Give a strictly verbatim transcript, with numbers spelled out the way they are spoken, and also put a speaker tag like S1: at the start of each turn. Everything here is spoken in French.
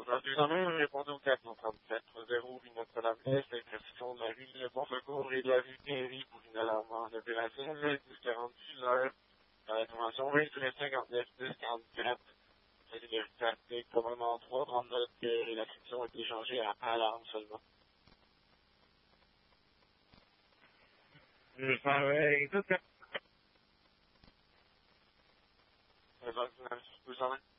S1: Aujourd'hui, j'en ai répondu au quatre cent trente-sept zéro rue Notre-Dame-Est, intersection de la rue Le Bon Secours et de la rue Péry pour une alarme en opération le dix quarante-six heures. Dans la convention vingt-huit cinquante-neuf dix quarante-quatre. C'est le trafic commandement trois trente-neuf et la section a été changée à alarme seulement. Je savais tout ça. vingt-neuf deux cent vingt.